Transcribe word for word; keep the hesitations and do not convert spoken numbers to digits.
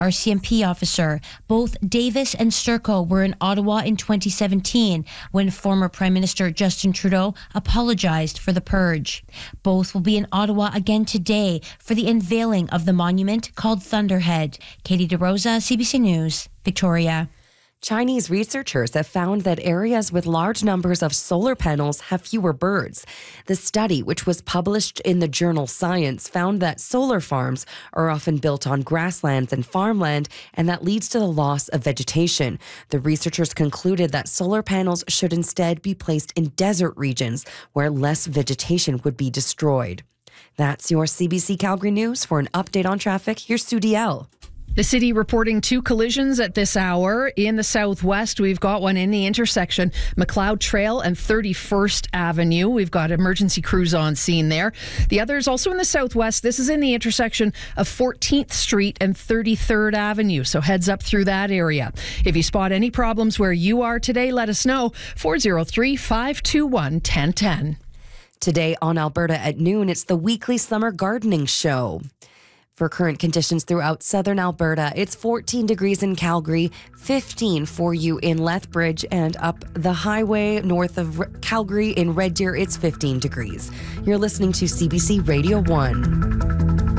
R C M P officer. Both Davis and Sturco were in Ottawa in twenty seventeen when former Prime Minister Justin Trudeau apologized for the purge. Both will be in Ottawa again today for the unveiling of the monument called Thunderhead. Katie DeRosa, C B C News, Victoria. Chinese researchers have found that areas with large numbers of solar panels have fewer birds. The study, which was published in the journal Science, found that solar farms are often built on grasslands and farmland, and that leads to the loss of vegetation. The researchers concluded that solar panels should instead be placed in desert regions where less vegetation would be destroyed. That's your C B C Calgary News. For an update on traffic, here's Sue D L. The city reporting two collisions at this hour. In the southwest, we've got one in the intersection, McLeod Trail and thirty-first Avenue. We've got emergency crews on scene there. The other is also in the southwest. This is in the intersection of fourteenth Street and thirty-third Avenue. So heads up through that area. If you spot any problems where you are today, let us know. four oh three, five two one, one oh one oh. Today on Alberta at noon, it's the weekly summer gardening show. For current conditions throughout southern Alberta, it's fourteen degrees in Calgary, fifteen for you in Lethbridge, and up the highway north of Calgary in Red Deer, it's fifteen degrees. You're listening to C B C Radio one.